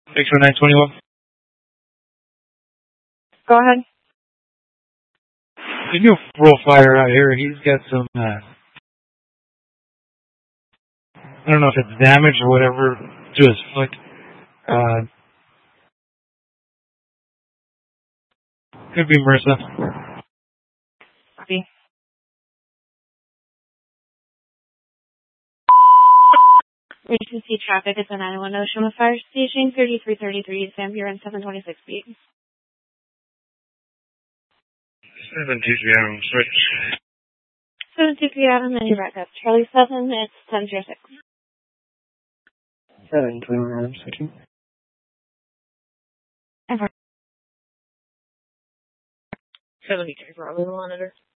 Thanks for 921. Go ahead. The new roll flyer out here, he's got some, I don't know if it's damage or whatever to his foot. Could be MRSA. Copy. Regency traffic is a 911 Ocean Fire Station, 3333 San Buren, 726 feet. 723 Adam, switch. 723 Adam, and you're back up. Charlie 7, it's 1006. 721 Adam, switching. Ever. 73 Bravo monitor.